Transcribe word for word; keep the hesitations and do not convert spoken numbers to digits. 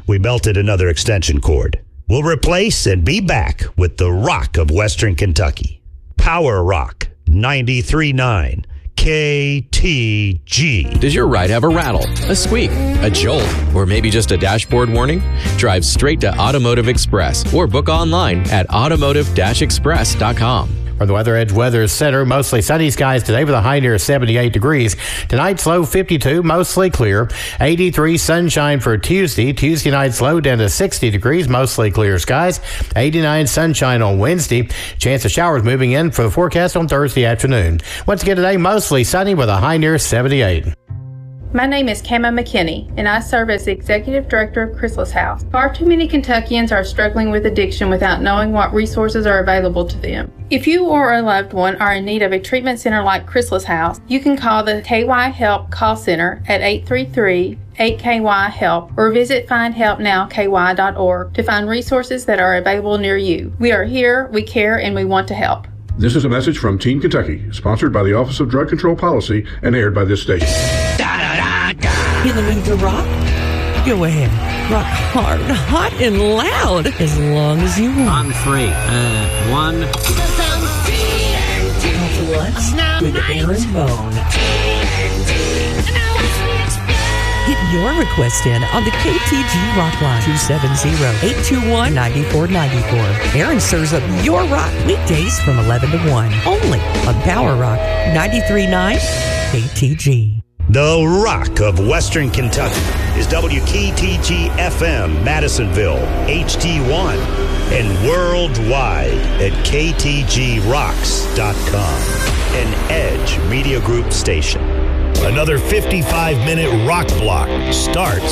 we melted another extension cord. We'll replace and be back with the rock of Western Kentucky. Power Rock ninety-three point nine K T G. Does your ride have a rattle, a squeak, a jolt, or maybe just a dashboard warning? Drive straight to Automotive Express or book online at automotive dash express dot com. From the Weather Edge Weather Center, mostly sunny skies today with a high near seventy-eight degrees. Tonight's low fifty-two, mostly clear. eighty-three sunshine for Tuesday. Tuesday night's low down to sixty degrees, mostly clear skies. eighty-nine sunshine on Wednesday. Chance of showers moving in for the forecast on Thursday afternoon. Once again today, mostly sunny with a high near seventy-eight. My name is Kama McKinney, and I serve as the Executive Director of Chrysalis House. Far too many Kentuckians are struggling with addiction without knowing what resources are available to them. If you or a loved one are in need of a treatment center like Chrysalis House, you can call the K Y Help call center at eight three three, eight K Y HELP or visit find help now K Y dot org to find resources that are available near you. We are here, we care, and we want to help. This is a message from Teen Kentucky, sponsored by the Office of Drug Control Policy and aired by this station. In the mood to rock? Go ahead. Rock hard, hot, and loud as long as you want. On three. Uh, one. What's with Aaron Bone? Get your request in on the K T G Rock Line, two seven zero, eight two one, nine four nine four. Aaron serves up your rock weekdays from eleven to one, only on Power Rock ninety-three point nine K T G. The rock of Western Kentucky is W K T G F M, Madisonville, H D one, and worldwide at K T G rocks dot com, an Edge Media Group station. Another fifty-five minute rock block starts